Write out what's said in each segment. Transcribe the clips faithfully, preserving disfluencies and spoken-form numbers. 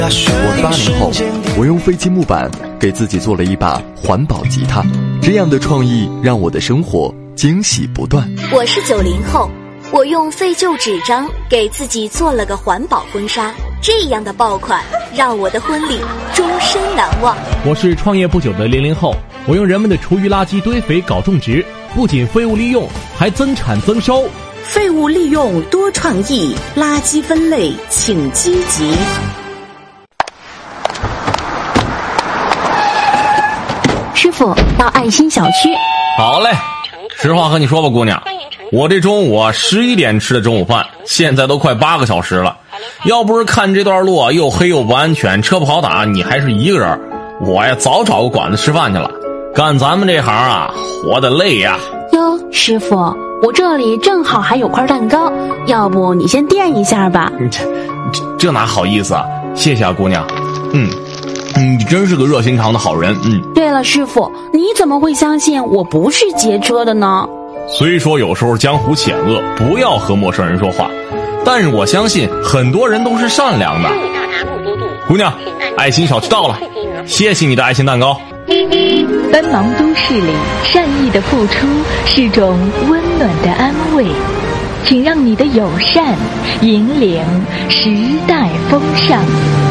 我是八零后，我用废弃木板给自己做了一把环保吉他，这样的创意让我的生活惊喜不断。 我是九零后，我用废旧纸张给自己做了个环保婚纱，这样的爆款让我的婚礼终身难忘。 我是创业不久的零零后，我用人们的厨余垃圾堆肥搞种植，不仅废物利用，还增产增收。 废物利用多创意，垃圾分类请积极。 师傅，到爱心小区。 好嘞，实话和你说吧，姑娘，我这中午啊十一点吃的中午饭，现在都快八个小时了。要不是看这段路啊又黑又不安全，车不好打，你还是一个人，我呀早找个馆子吃饭去了。干咱们这行啊，活得累呀。 哟，师傅，我这里正好还有块蛋糕，要不你先垫一下吧。 这这这哪好意思啊，谢谢啊，姑娘。嗯。你真是个热心肠的好人。嗯。 对了，师傅，你怎么会相信我不是劫车的呢？ 虽说有时候江湖险恶，不要和陌生人说话，但是我相信很多人都是善良的。姑娘，爱心小区到了，谢谢你的爱心蛋糕。 奔忙都市里，善意的付出是种温暖的安慰，请让你的友善引领时代风尚。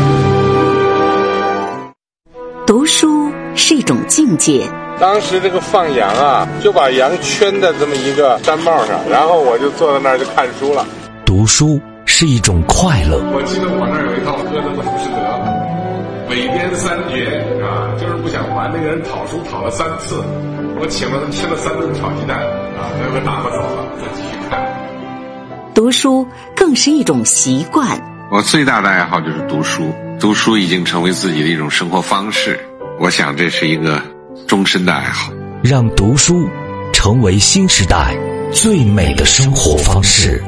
读书是一种境界。 当时这个放羊啊，就把羊圈在这么一个山帽上，然后我就坐在那儿就看书了。 读书是一种快乐。 我记得我那儿有一套歌德的《浮士德》，每天三绝啊，就是不想还那个人讨书讨了三次，我请了他吃了三顿炒鸡蛋啊，那个打发走了，再继续看。 读书更是一种习惯。 我最大的爱好就是读书，读书已经成为自己的一种生活方式，我想这是一个终身的爱好。 让读书成为新时代最美的生活方式。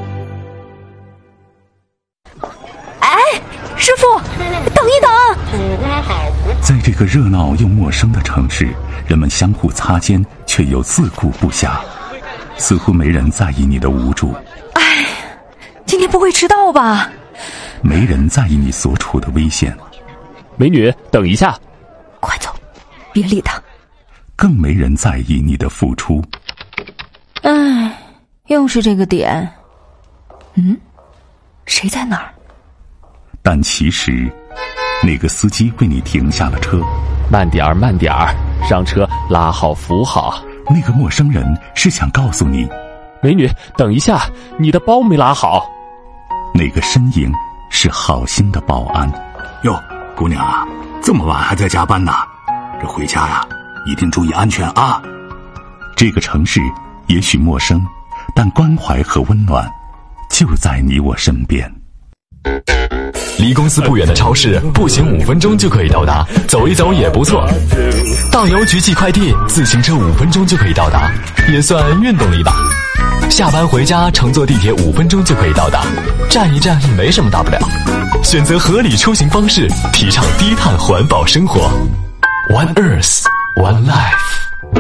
哎，师傅，等一等！ 在这个热闹又陌生的城市，人们相互擦肩，却又自顾不暇，似乎没人在意你的无助。 哎，今天不会迟到吧？ 没人在意你所处的危险。 美女，等一下。 快走，别理他。 更没人在意你的付出。 唉，又是这个点。嗯，谁在哪儿？ 但其实那个司机为你停下了车。 慢点儿慢点儿，上车拉好扶好。 那个陌生人是想告诉你， 美女，等一下，你的包没拉好。 那个身影是好心的保安。 哟，姑娘啊，这么晚还在加班呢，这回家呀一定注意安全啊。 这个城市也许陌生，但关怀和温暖就在你我身边。 离公司不远的超市，步行五分钟就可以到达，走一走也不错。到邮局寄快递，自行车五分钟就可以到达，也算运动力吧。下班回家乘坐地铁五分钟就可以到达，站一站也没什么大不了。选择合理出行方式，提倡低碳环保生活。One Earth, One Life。